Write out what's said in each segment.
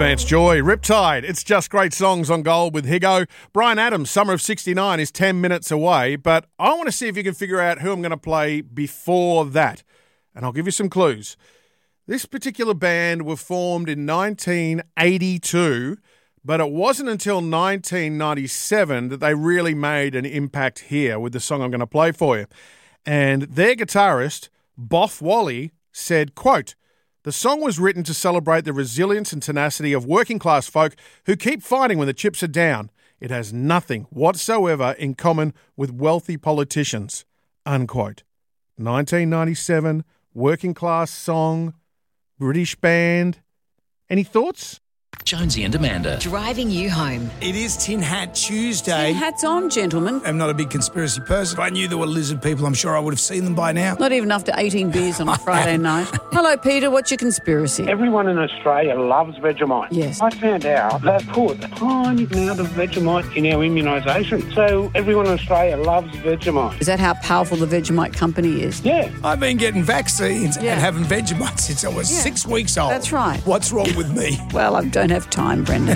Vance Joy, Riptide. It's just great songs on Gold with Higo. Bryan Adams, Summer of 69 is 10 minutes away, but I want to see if you can figure out who I'm going to play before that. And I'll give you some clues. This particular band were formed in 1982, but it wasn't until 1997 that they really made an impact here with the song I'm going to play for you. And their guitarist, Boff Wally, said, quote, "The song was written to celebrate the resilience and tenacity of working-class folk who keep fighting when the chips are down. It has nothing whatsoever in common with wealthy politicians." Unquote. 1997, working-class song, British band. Any thoughts? Jonesy and Amanda. Driving you home. It is Tin Hat Tuesday. Tin hats on, gentlemen. I'm not a big conspiracy person. If I knew there were lizard people, I'm sure I would have seen them by now. Not even after 18 beers on a Friday night. Hello, Peter. What's your conspiracy? Everyone in Australia loves Vegemite. Yes. I found out they put a tiny amount of Vegemite in our immunisation. So everyone in Australia loves Vegemite. Is that how powerful the Vegemite company is? Yeah. I've been getting vaccines and having Vegemite since I was 6 weeks old. That's right. What's wrong with me? Well, I don't have time, Brendan.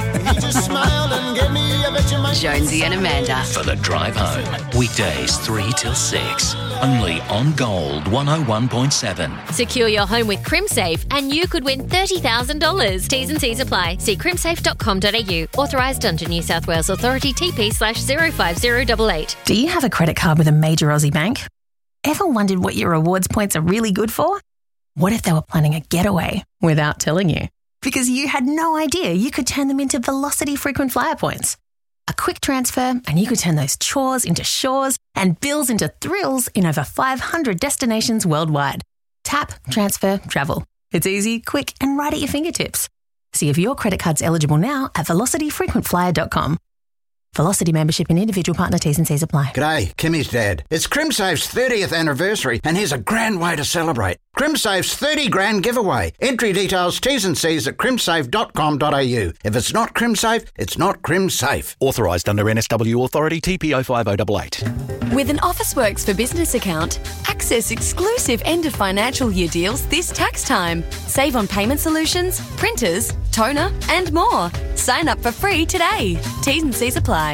Jonesy and Amanda. For the drive home. Weekdays 3 till 6. Only on Gold 101.7. Secure your home with CrimSafe and you could win $30,000. T's and C's apply. See crimsafe.com.au. Authorised under New South Wales Authority TP/05088. Do you have a credit card with a major Aussie bank? Ever wondered what your rewards points are really good for? What if they were planning a getaway without telling you? Because you had no idea you could turn them into Velocity frequent flyer points. A quick transfer and you could turn those chores into shores and bills into thrills in over 500 destinations worldwide. Tap, transfer, travel. It's easy, quick and right at your fingertips. See if your credit card's eligible now at velocityfrequentflyer.com. Velocity membership and individual partner T's and C's apply. G'day, Kimmy's dad. It's CrimSafe's 30th anniversary and here's a grand way to celebrate. CrimSafe's 30 grand giveaway. Entry details, T's and C's at crimsafe.com.au. If it's not CrimSafe, it's not CrimSafe. Authorised under NSW Authority TP 05088. With an Officeworks for Business account, access exclusive end of financial year deals this tax time. Save on payment solutions, printers, toner and more. Sign up for free today. T's and C's apply.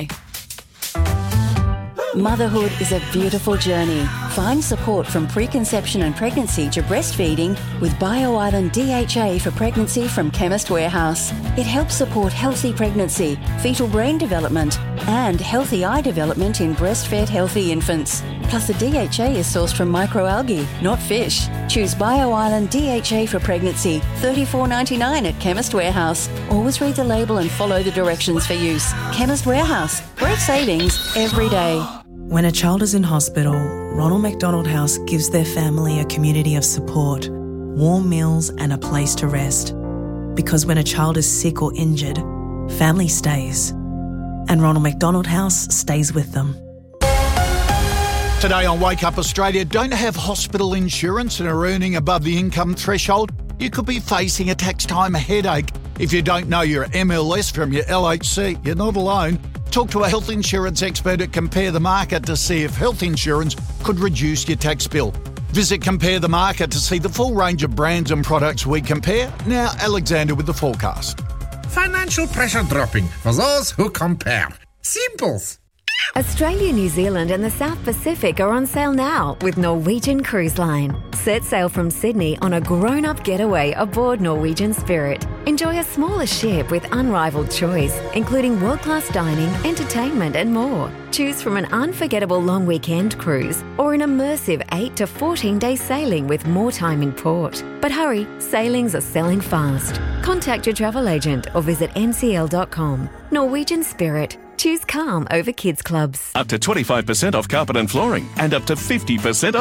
Motherhood is a beautiful journey. Find support from preconception and pregnancy to breastfeeding with BioIsland DHA for pregnancy from Chemist Warehouse. It helps support healthy pregnancy, fetal brain development, and healthy eye development in breastfed healthy infants. Plus, the DHA is sourced from microalgae, not fish. Choose BioIsland DHA for pregnancy, $34.99 at Chemist Warehouse. Always read the label and follow the directions for use. Chemist Warehouse. Great savings every day. When a child is in hospital, Ronald McDonald House gives their family a community of support, warm meals and a place to rest. Because when a child is sick or injured, family stays. And Ronald McDonald House stays with them. Today on Wake Up Australia, don't have hospital insurance and are earning above the income threshold? You could be facing a tax time headache. If you don't know your MLS from your LHC, you're not alone. Talk to a health insurance expert at Compare the Market to see if health insurance could reduce your tax bill. Visit Compare the Market to see the full range of brands and products we compare. Now, Alexander with the forecast. Financial pressure dropping for those who compare. Simples. Australia, New Zealand and the South Pacific are on sale now with Norwegian Cruise Line. Set sail from Sydney on a grown-up getaway aboard Norwegian Spirit. Enjoy a smaller ship with unrivaled choice, including world-class dining, entertainment and more. Choose from an unforgettable long weekend cruise or an immersive 8 to 14-day sailing with more time in port. But hurry, sailings are selling fast. Contact your travel agent or visit ncl.com. Norwegian Spirit. Choose calm over kids clubs. Up to 25% off carpet and flooring and up to 50%